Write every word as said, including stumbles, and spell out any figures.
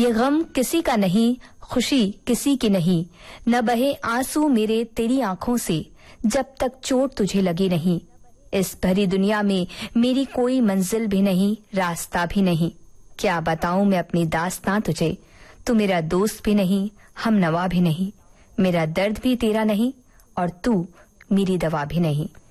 ये गम किसी का नहीं, खुशी किसी की नहीं, न बहे आंसू मेरे तेरी आंखों से जब तक चोट तुझे लगी नहीं। इस भरी दुनिया में मेरी कोई मंजिल भी नहीं, रास्ता भी नहीं। क्या बताऊं मैं अपनी दास्तां तुझे, तू मेरा दोस्त भी नहीं, हम नवा भी नहीं। मेरा दर्द भी तेरा नहीं और तू मेरी दवा भी नहीं।